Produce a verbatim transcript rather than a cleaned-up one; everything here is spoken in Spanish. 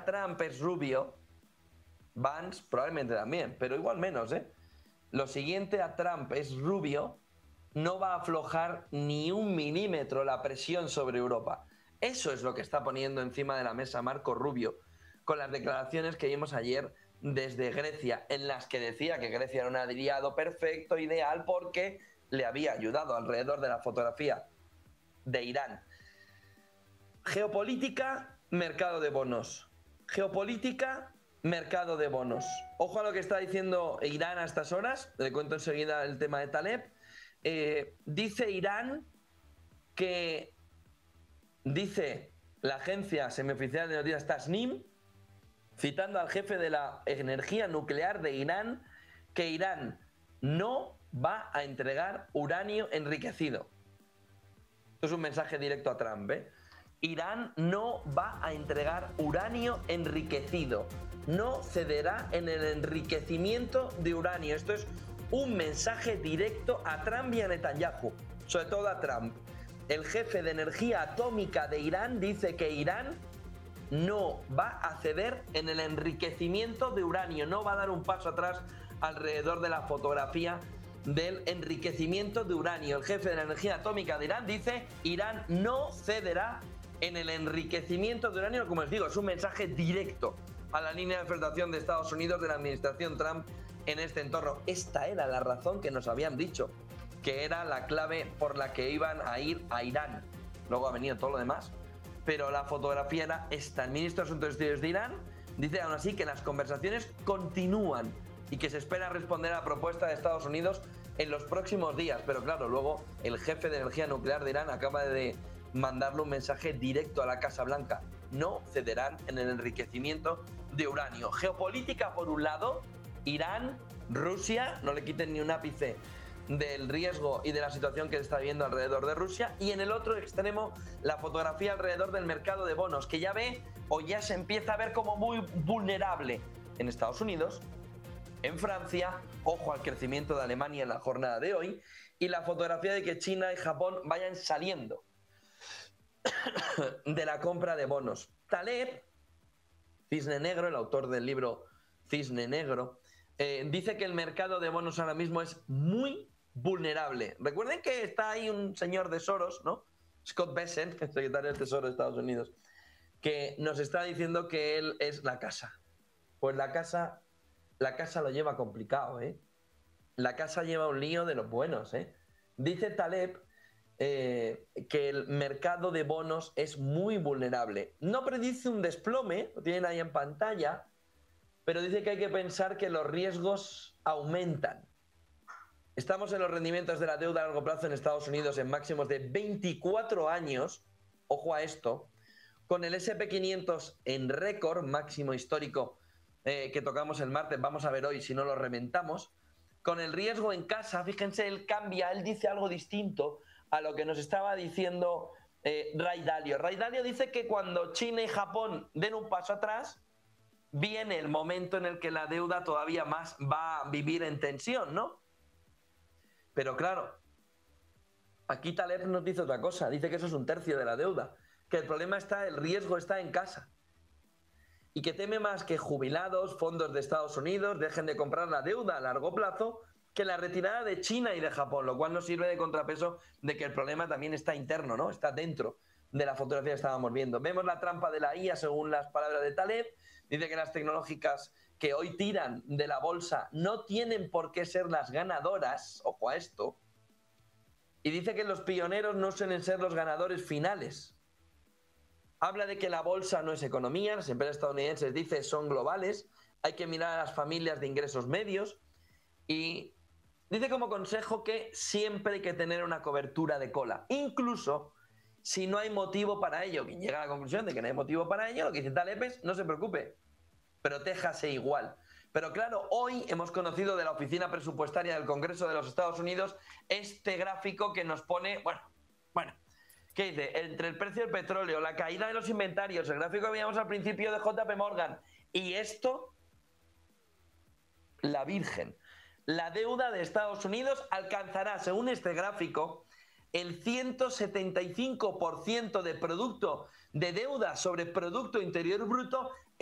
a Trump es rubio, Vance probablemente también, pero igual menos, ¿eh? Lo siguiente a Trump es rubio, no va a aflojar ni un milímetro la presión sobre Europa. Eso es lo que está poniendo encima de la mesa Marco Rubio, con las declaraciones que vimos ayer desde Grecia, en las que decía que Grecia era un aliado perfecto, ideal, porque le había ayudado alrededor de la fotografía de Irán. Geopolítica, mercado de bonos. Geopolítica, mercado de bonos. Ojo a lo que está diciendo Irán a estas horas. Le cuento enseguida el tema de Taleb. Eh, dice Irán que, dice la agencia semioficial de noticias Tasnim, citando al jefe de la energía nuclear de Irán, que Irán no va a entregar uranio enriquecido. Esto es un mensaje directo a Trump, ¿eh? Irán no va a entregar uranio enriquecido. No cederá en el enriquecimiento de uranio. Esto es un mensaje directo a Trump y a Netanyahu, sobre todo a Trump. El jefe de energía atómica de Irán dice que Irán no va a ceder en el enriquecimiento de uranio, no va a dar un paso atrás alrededor de la fotografía del enriquecimiento de uranio. El jefe de la energía atómica de Irán dice: Irán no cederá en el enriquecimiento de uranio. Como les digo, es un mensaje directo a la línea de flotación de Estados Unidos, de la administración Trump en este entorno. Esta era la razón que nos habían dicho, que era la clave por la que iban a ir a Irán. Luego ha venido todo lo demás, pero la fotografía era esta. El ministro de Asuntos Exteriores de Irán dice aún así que las conversaciones continúan y que se espera responder a la propuesta de Estados Unidos en los próximos días. Pero claro, luego el jefe de energía nuclear de Irán acaba de mandarle un mensaje directo a la Casa Blanca: no cederán en el enriquecimiento de uranio. Geopolítica por un lado, Irán, Rusia, no le quiten ni un ápice del riesgo y de la situación que se está viviendo alrededor de Rusia, y en el otro extremo la fotografía alrededor del mercado de bonos, que ya ve o ya se empieza a ver como muy vulnerable en Estados Unidos, en Francia, ojo al crecimiento de Alemania en la jornada de hoy, y la fotografía de que China y Japón vayan saliendo de la compra de bonos. Taleb, Cisne Negro, el autor del libro Cisne Negro, eh, dice que el mercado de bonos ahora mismo es muy vulnerable. Recuerden que está ahí un señor de Soros, ¿no? Scott Bessent, secretario del Tesoro de Estados Unidos, que nos está diciendo que él es la casa. Pues la casa, la casa lo lleva complicado, ¿eh? La casa lleva un lío de los buenos, ¿eh? Dice Taleb eh, que el mercado de bonos es muy vulnerable. No predice un desplome, lo tienen ahí en pantalla, pero dice que hay que pensar que los riesgos aumentan. Estamos en los rendimientos de la deuda a largo plazo en Estados Unidos en máximos de veinticuatro años, ojo a esto, con el ese and pe quinientos en récord, máximo histórico eh, que tocamos el martes, vamos a ver hoy si no lo reventamos, con el riesgo en casa. Fíjense, él cambia, él dice algo distinto a lo que nos estaba diciendo eh, Ray Dalio. Ray Dalio dice que cuando China y Japón den un paso atrás, viene el momento en el que la deuda todavía más va a vivir en tensión, ¿no? Pero claro, aquí Taleb nos dice otra cosa, dice que eso es un tercio de la deuda, que el problema está, el riesgo está en casa, y que teme más que jubilados, fondos de Estados Unidos dejen de comprar la deuda a largo plazo que la retirada de China y de Japón, lo cual nos sirve de contrapeso de que el problema también está interno, ¿no? Está dentro de la fotografía que estábamos viendo. Vemos la trampa de la I A según las palabras de Taleb. Dice que las tecnológicas que hoy tiran de la bolsa no tienen por qué ser las ganadoras, ojo a esto, y dice que los pioneros no suelen ser los ganadores finales. Habla de que la bolsa no es economía, las empresas estadounidenses, dice, son globales, hay que mirar a las familias de ingresos medios, y dice como consejo que siempre hay que tener una cobertura de cola, incluso si no hay motivo para ello. Quien llega a la conclusión de que no hay motivo para ello, lo que dice Taleb es: no se preocupe, protéjase igual. Pero claro, hoy hemos conocido de la Oficina Presupuestaria del Congreso de los Estados Unidos este gráfico que nos pone, bueno, bueno, ¿qué dice? Entre el precio del petróleo, la caída de los inventarios, el gráfico que veíamos al principio de J P Morgan, y esto, la Virgen. La deuda de Estados Unidos alcanzará, según este gráfico, el ciento setenta y cinco por ciento de producto de deuda sobre Producto Interior Bruto